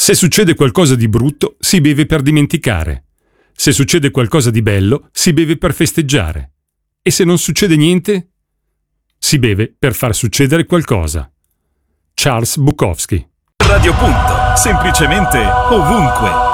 Se succede qualcosa di brutto, si beve per dimenticare. Se succede qualcosa di bello, si beve per festeggiare. E se non succede niente, si beve per far succedere qualcosa. Charles Bukowski. Radio Punto, semplicemente ovunque.